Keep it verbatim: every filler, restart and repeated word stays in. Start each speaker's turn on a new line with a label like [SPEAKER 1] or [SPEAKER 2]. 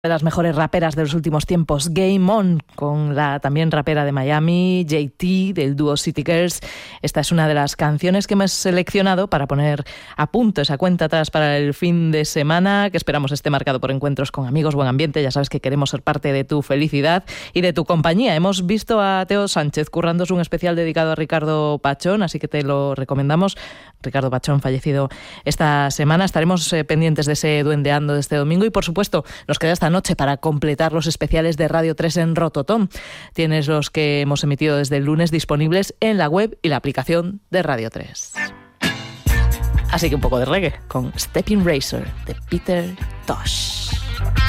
[SPEAKER 1] De las mejores raperas de los últimos tiempos, Game On, con la también rapera de Miami, J T, del dúo City Girls. Esta es una de las canciones que hemos seleccionado para poner a punto esa cuenta atrás para el fin de semana, que esperamos esté marcado por encuentros con amigos, buen ambiente. Ya sabes que queremos ser parte de tu felicidad y de tu compañía. Hemos visto a Teo Sánchez currándose un especial dedicado a Ricardo Pachón, así que te lo recomendamos. Ricardo Pachón, fallecido esta semana. Estaremos eh, pendientes de ese duendeando de este domingo y, por supuesto, nos queda esta noche para completar los especiales de Radio tres en Rototom. Tienes los que hemos emitido desde el lunes disponibles en la web y la aplicación de Radio tres. Así que un poco de reggae con Stepping Razor de Peter Tosh.